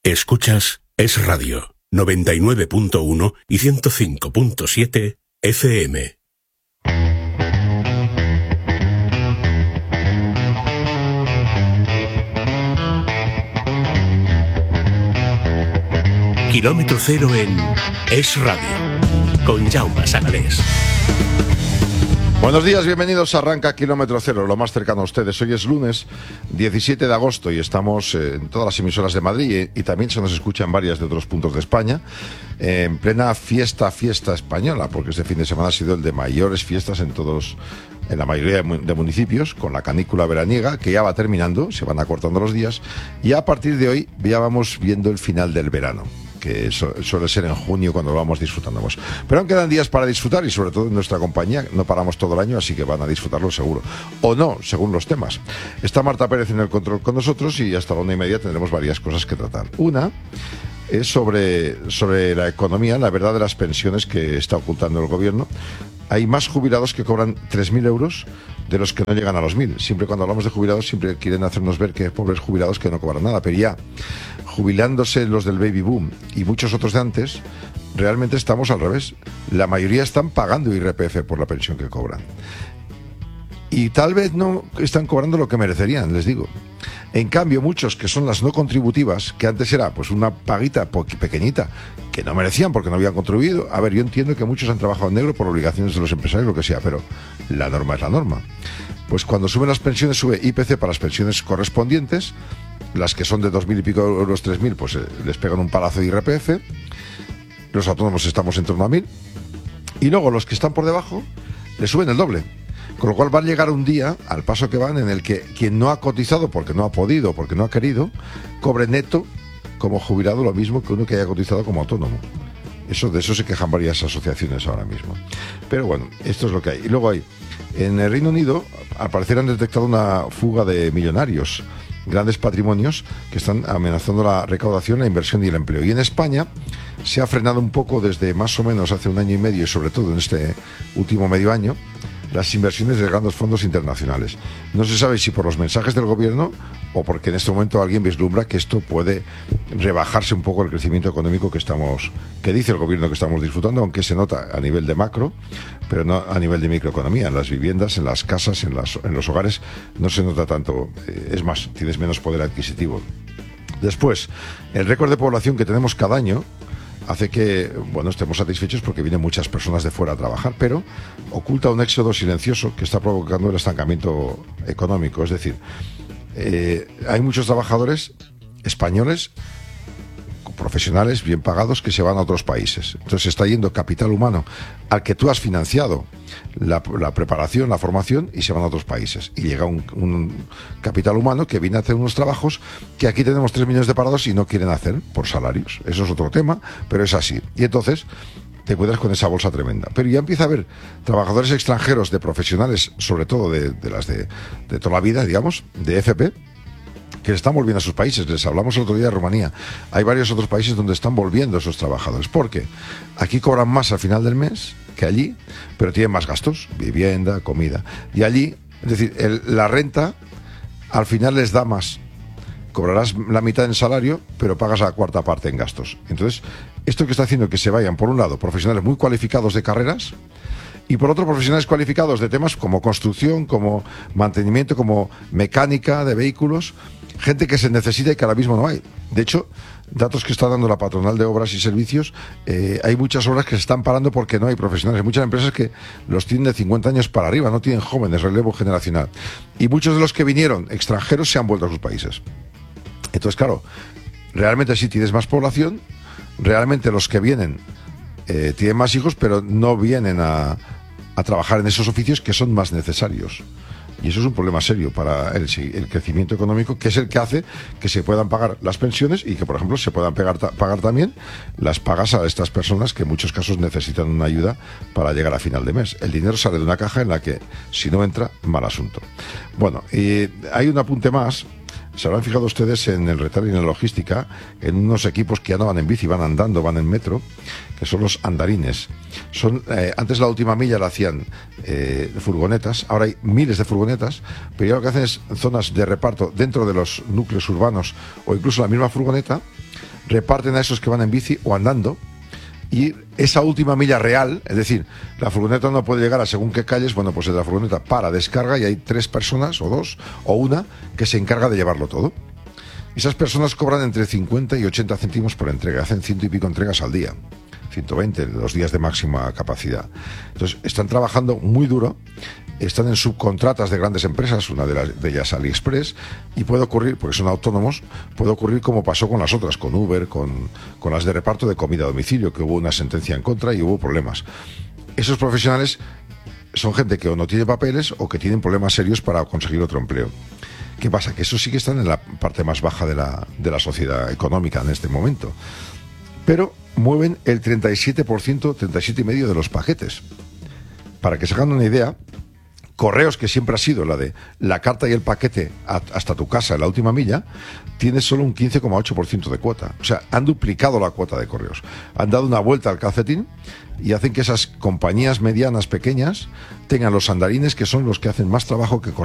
Escuchas Es Radio, 99.1 y 105.7 FM. Kilómetro cero en Es Radio, con Jaume Sagalés. Buenos días, bienvenidos a Arranca Kilómetro Cero, lo más cercano a ustedes. Hoy es lunes 17 de agosto y estamos en todas las emisoras de Madrid y también se nos escucha en varias de otros puntos de España, en plena fiesta española, porque este fin de semana ha sido el de mayores fiestas en la mayoría de municipios, con la canícula veraniega, que ya va terminando, se van acortando los días, y a partir de hoy ya vamos viendo el final del verano, que suele ser en junio cuando lo vamos disfrutando más. Pero aún quedan días para disfrutar y sobre todo en nuestra compañía no paramos todo el año, así que van a disfrutarlo seguro. O no, según los temas. Está Marta Pérez en el control con nosotros y hasta la 1:30 tendremos varias cosas que tratar. Una es sobre la economía, la verdad de las pensiones que está ocultando el gobierno. Hay más jubilados que cobran 3.000 euros de los que no llegan a los 1.000. Siempre cuando hablamos de jubilados siempre quieren hacernos ver que pobres jubilados que no cobran nada, pero ya jubilándose los del baby boom y muchos otros de antes, realmente estamos al revés. La mayoría están pagando IRPF por la pensión que cobran. Y tal vez no están cobrando lo que merecerían, les digo. En cambio, muchos que son las no contributivas, que antes era pues una paguita pequeñita, que no merecían porque no habían contribuido. A ver, yo entiendo que muchos han trabajado en negro por obligaciones de los empresarios, lo que sea, pero la norma es la norma. Pues cuando suben las pensiones, sube IPC para las pensiones correspondientes. Las que son de 2.000 y pico euros, 3.000, pues les pegan un palazo de IRPF. Los autónomos estamos en torno a 1.000. Y luego los que están por debajo, les suben el doble. Con lo cual va a llegar un día, al paso que van, en el que quien no ha cotizado porque no ha podido, porque no ha querido, cobre neto como jubilado lo mismo que uno que haya cotizado como autónomo. De eso se quejan varias asociaciones ahora mismo. Pero bueno, esto es lo que hay. Y luego hay, en el Reino Unido, al parecer han detectado una fuga de millonarios, grandes patrimonios que están amenazando la recaudación, la inversión y el empleo. Y en España se ha frenado un poco desde más o menos hace 1 año y medio y sobre todo en este último medio año las inversiones de grandes fondos internacionales. No se sabe si por los mensajes del gobierno o porque en este momento alguien vislumbra que esto puede rebajarse un poco el crecimiento económico que dice el gobierno que estamos disfrutando, aunque se nota a nivel de macro, pero no a nivel de microeconomía. En las viviendas, en las casas, en los hogares no se nota tanto. Es más, tienes menos poder adquisitivo. Después, el récord de población que tenemos cada año hace que, estemos satisfechos porque vienen muchas personas de fuera a trabajar, pero oculta un éxodo silencioso que está provocando el estancamiento económico. Es decir, hay muchos trabajadores españoles, profesionales, bien pagados, que se van a otros países. Entonces está yendo capital humano al que tú has financiado la preparación, la formación, y se van a otros países. Y llega un capital humano que viene a hacer unos trabajos que aquí tenemos 3 millones de parados y no quieren hacer por salarios. Eso es otro tema, pero es así. Y entonces te encuentras con esa bolsa tremenda. Pero ya empieza a haber trabajadores extranjeros de profesionales, sobre todo de toda la vida, digamos, de FP, que están volviendo a sus países. Les hablamos el otro día de Rumanía. Hay varios otros países donde están volviendo esos trabajadores. ¿Por qué? Aquí cobran más al final del mes que allí, pero tienen más gastos, vivienda, comida. Y allí, es decir, la renta al final les da más. Cobrarás la mitad en salario, pero pagas la cuarta parte en gastos. Entonces, esto que está haciendo que se vayan, por un lado, profesionales muy cualificados de carreras, y por otro, profesionales cualificados de temas como construcción, como mantenimiento, como mecánica de vehículos, gente que se necesita y que ahora mismo no hay. De hecho, datos que está dando la patronal de obras y servicios, hay muchas obras que se están parando porque no hay profesionales. Hay muchas empresas que los tienen de 50 años para arriba, no tienen jóvenes, relevo generacional. Y muchos de los que vinieron extranjeros se han vuelto a sus países. Entonces, claro, realmente sí tienes más población, realmente los que vienen tienen más hijos, pero no vienen a trabajar en esos oficios que son más necesarios. Y eso es un problema serio para el crecimiento económico, que es el que hace que se puedan pagar las pensiones y que, por ejemplo, se puedan pagar también las pagas a estas personas que en muchos casos necesitan una ayuda para llegar a final de mes. El dinero sale de una caja en la que, si no entra, mal asunto. Bueno, y hay un apunte más. Se habrán fijado ustedes en el retail y en la logística, en unos equipos que ya no van en bici, van andando, van en metro, que son los andarines. Antes la última milla la hacían furgonetas, ahora hay miles de furgonetas, pero ya lo que hacen es zonas de reparto dentro de los núcleos urbanos o incluso la misma furgoneta, reparten a esos que van en bici o andando. Y esa última milla real, es decir, la furgoneta no puede llegar a según qué calles, bueno, pues la furgoneta para, descarga y hay 3 personas o 2 o una que se encarga de llevarlo todo. Esas personas cobran entre 50 y 80 céntimos por entrega, hacen 100 y pico entregas al día, 120 los días de máxima capacidad. Entonces, están trabajando muy duro, están en subcontratas de grandes empresas, una de ellas AliExpress, y puede ocurrir, porque son autónomos, puede ocurrir como pasó con las otras, con Uber, con las de reparto de comida a domicilio, que hubo una sentencia en contra y hubo problemas. Esos profesionales son gente que o no tiene papeles o que tienen problemas serios para conseguir otro empleo. ¿Qué pasa? Que esos sí que están en la parte más baja de la sociedad económica en este momento. Pero mueven el 37%, 37,5% de los paquetes. Para que se hagan una idea, Correos, que siempre ha sido la de la carta y el paquete hasta tu casa en la última milla, tiene solo un 15,8% de cuota. O sea, han duplicado la cuota de Correos. Han dado una vuelta al calcetín y hacen que esas compañías medianas, pequeñas, tengan los andarines que son los que hacen más trabajo que Correos.